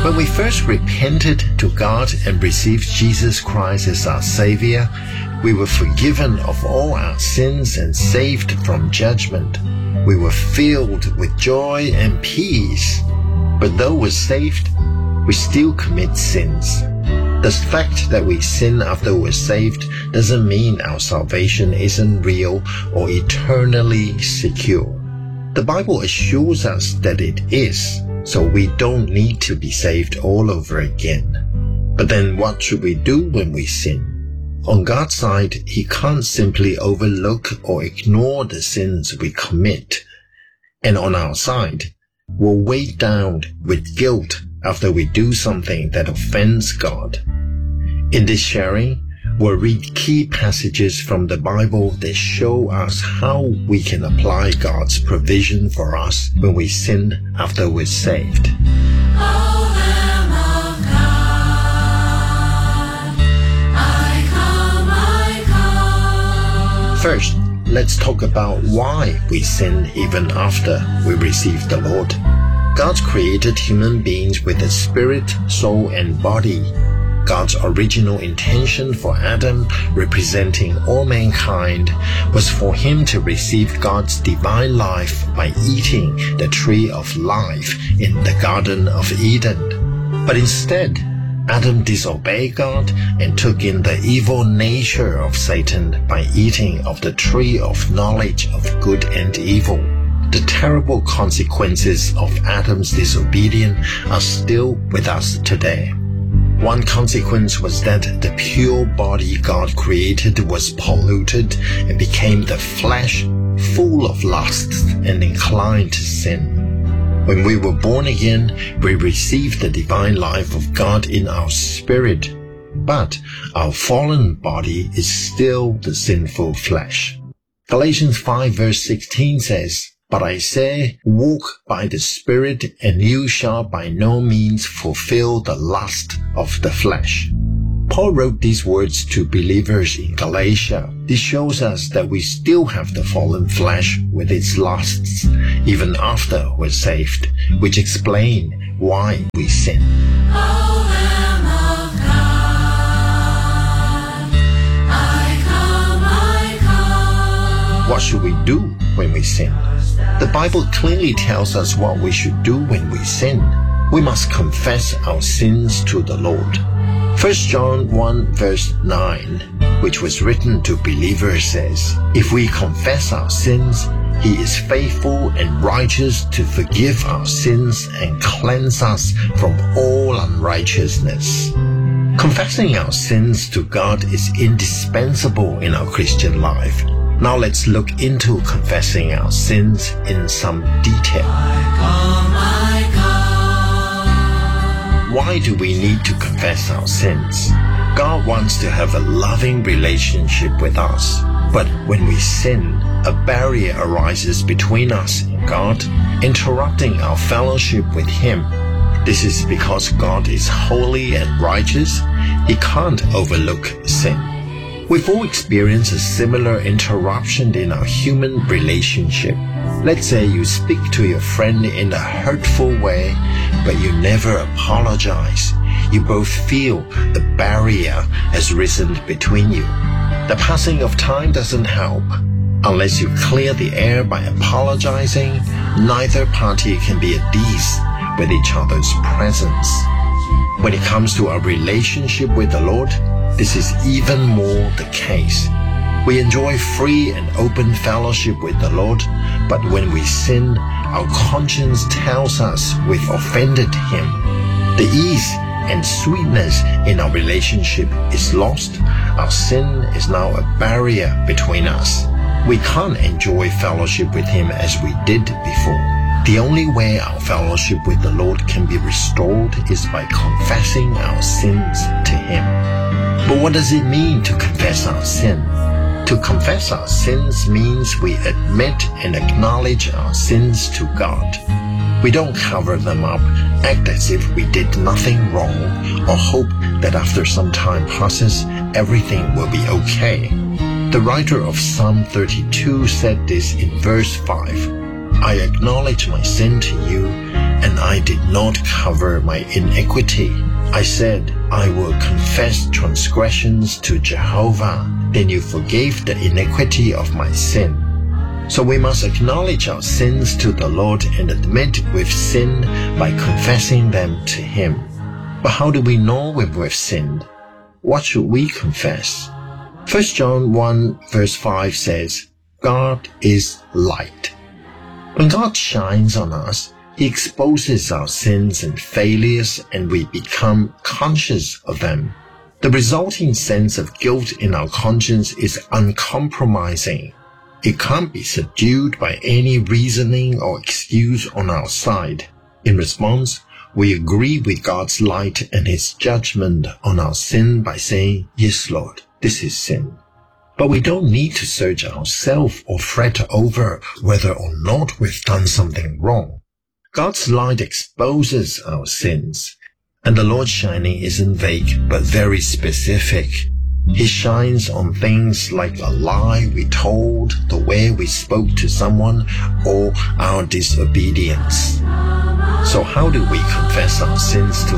When we first repented to God and received Jesus Christ as our Savior, we were forgiven of all our sins and saved from judgment. We were filled with joy and peace. But though we're saved, we still commit sins. The fact that we sin after we're saved doesn't mean our salvation isn't real or eternally secure. The Bible assures us that it is, so we don't need to be saved all over again. But then what should we do when we sin? On God's side, He can't simply overlook or ignore the sins we commit. And on our side, we're weighed down with guilt after we do something that offends God. In this sharing, we'll read key passages from the Bible that show us how we can apply God's provision for us when we sin after we're saved. First, let's talk about why we sin even after we receive the Lord. God created human beings with a spirit, soul, and body. God's original intention for Adam, representing all mankind, was for him to receive God's divine life by eating the tree of life in the Garden of Eden. But instead, Adam disobeyed God and took in the evil nature of Satan by eating of the tree of knowledge of good and evil. The terrible consequences of Adam's disobedience are still with us today. One consequence was that the pure body God created was polluted and became the flesh, full of lusts and inclined to sin. When we were born again, we received the divine life of God in our spirit, but our fallen body is still the sinful flesh. Galatians 5 verse 16 says, "But I say, walk by the Spirit, and you shall by no means fulfill the lust of the flesh." Paul wrote these words to believers in Galatia. This shows us that we still have the fallen flesh with its lusts, even after we're saved, which explain why we sin. What should we do when we sin? The Bible clearly tells us what we should do when we sin. We must confess our sins to the Lord. 1 John 1 verse 9, which was written to believers, says, "If we confess our sins, He is faithful and righteous to forgive our sins and cleanse us from all unrighteousness." Confessing our sins to God is indispensable in our Christian life. Now let's look into confessing our sins in some detail. Why do we need to confess our sins? God wants to have a loving relationship with us. But when we sin, a barrier arises between us and God, interrupting our fellowship with Him. This is because God is holy and righteous. He can't overlook sin. We've all experienced a similar interruption in our human relationship. Let's say you speak to your friend in a hurtful way, but you never apologize. You both feel the barrier has risen between you. The passing of time doesn't help. Unless you clear the air by apologizing, neither party can be at ease with each other's presence. When it comes to our relationship with the Lord, this is even more the case. We enjoy free and open fellowship with the Lord, but when we sin, our conscience tells us we've offended Him. The ease and sweetness in our relationship is lost. Our sin is now a barrier between us. We can't enjoy fellowship with Him as we did before. The only way our fellowship with the Lord can be restored is by confessing our sins to Him. But what does it mean to confess our sin? To confess our sins means we admit and acknowledge our sins to God. We don't cover them up, act as if we did nothing wrong, or hope that after some time passes, everything will be okay. The writer of Psalm 32 said this in verse 5, "I acknowledge my sin to you, and I did not cover my iniquity. I said, I will confess transgressions to Jehovah. Then you forgave the iniquity of my sin. So we must acknowledge our sins to the Lord and admit we've sinned by confessing them to Him. But how do we know when we've sinned? What should we confess? 1 John 1 verse 5 says, God is light. When God shines on us, He exposes our sins and failures, and we become conscious of them. The resulting sense of guilt in our conscience is uncompromising. It can't be subdued by any reasoning or excuse on our side. In response, we agree with God's light and His judgment on our sin by saying, Yes, Lord, this is sin. But we don't need to search ourselves or fret over whether or not we've done something wrong. God's light exposes our sins, and the Lord's shining isn't vague but very specific. He shines on things like a lie we told, the way we spoke to someone, or our disobedience. So how do we confess our sins to